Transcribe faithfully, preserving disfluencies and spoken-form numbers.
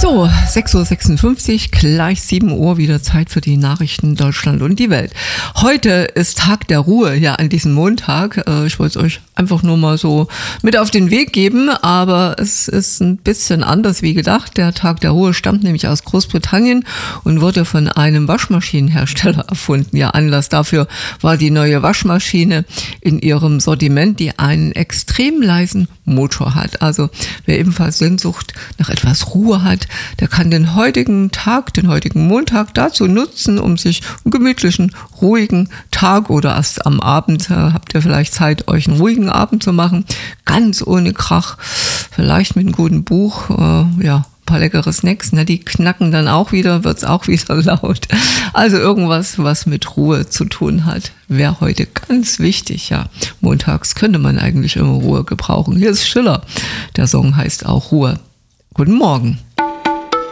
So, sechs Uhr sechsundfünfzig, gleich sieben Uhr, wieder Zeit für die Nachrichten Deutschland und die Welt. Heute ist Tag der Ruhe, ja, an diesem Montag. Ich wollte es euch einfach nur mal so mit auf den Weg geben, aber es ist ein bisschen anders wie gedacht. Der Tag der Ruhe stammt nämlich aus Großbritannien und wurde von einem Waschmaschinenhersteller erfunden. Ja, Anlass dafür war die neue Waschmaschine in ihrem Sortiment, die einen extrem leisen Motor hat. Also wer ebenfalls Sehnsucht nach etwas Ruhe hat, der kann den heutigen Tag, den heutigen Montag dazu nutzen, um sich einen gemütlichen, ruhigen Tag oder erst am Abend, äh, habt ihr vielleicht Zeit, euch einen ruhigen Abend zu machen, ganz ohne Krach, vielleicht mit einem guten Buch, äh, ja, ein paar leckere Snacks, ne, die knacken dann auch wieder, wird's auch wieder laut. Also irgendwas, was mit Ruhe zu tun hat, wäre heute ganz wichtig, ja. Montags könnte man eigentlich immer Ruhe gebrauchen. Hier ist Schiller, der Song heißt auch Ruhe. Guten Morgen.